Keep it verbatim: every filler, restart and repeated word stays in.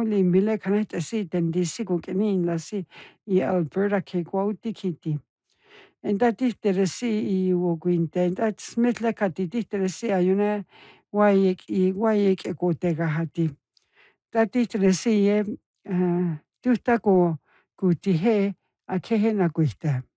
Oli mile kanahitasi tendisi kukini lasi i Alberta ke kuautikiti. Enta tihteresi i wokuinte enta smetla kati tihteresi ayuna wayek i wayek ekotegahati. Ta tihteresi ye tuhtako kutihe akehe nakuihta.